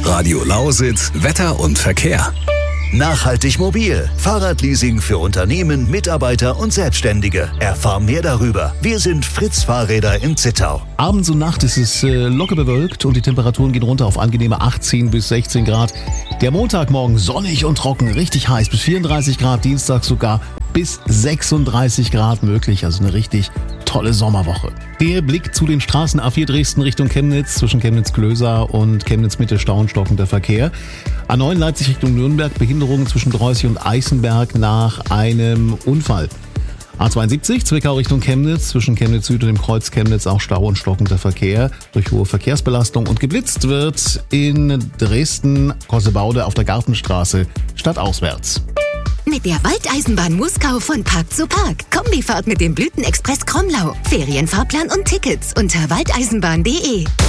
Radio Lausitz, Wetter und Verkehr. Nachhaltig mobil. Fahrradleasing für Unternehmen, Mitarbeiter und Selbstständige. Erfahr mehr darüber. Wir sind Fritz Fahrräder in Zittau. Abends und Nacht ist es locker bewölkt und die Temperaturen gehen runter auf angenehme 18 bis 16 Grad. Der Montagmorgen sonnig und trocken, richtig heiß, bis 34 Grad, Dienstag sogar bis 36 Grad möglich. Also eine richtig tolle Sommerwoche. Der Blick zu den Straßen A4 Dresden Richtung Chemnitz, zwischen Chemnitz-Klöser und Chemnitz-Mitte Stau und stockender Verkehr. A9 Leipzig Richtung Nürnberg, Behinderungen zwischen Dreußig und Eisenberg nach einem Unfall. A72 Zwickau Richtung Chemnitz, zwischen Chemnitz Süd und dem Kreuz Chemnitz auch Stau und stockender Verkehr durch hohe Verkehrsbelastung. Und geblitzt wird in Dresden Kossebaude auf der Gartenstraße stadtauswärts. Mit der Waldeisenbahn Muskau von Park zu Park. Kombifahrt mit dem Blütenexpress Kromlau. Ferienfahrplan und Tickets unter waldeisenbahn.de.